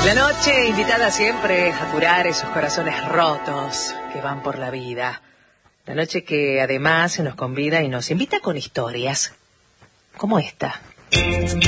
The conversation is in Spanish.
La noche invitada siempre a curar esos corazones rotos que van por la vida. La noche que además nos convida y nos invita con historias como esta.